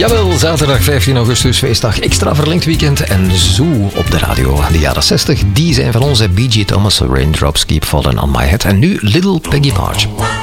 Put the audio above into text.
Jawel, zaterdag 15 augustus, feestdag, extra verlengd weekend en Zoo op de radio. De jaren 60, die zijn van onze B.G. Thomas, Raindrops Keep Falling on My Head. En nu Little Peggy March.